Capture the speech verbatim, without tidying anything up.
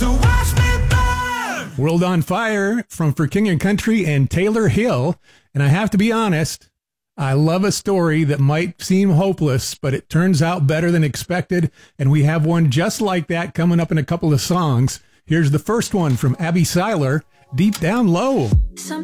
So watch me burn. World on Fire from For King and Country and Taylor Hill. And I have to be honest, I love a story that might seem hopeless, but it turns out better than expected. And we have one just like that coming up in a couple of songs. Here's the first one from Abby Seiler, Deep Down Low. Some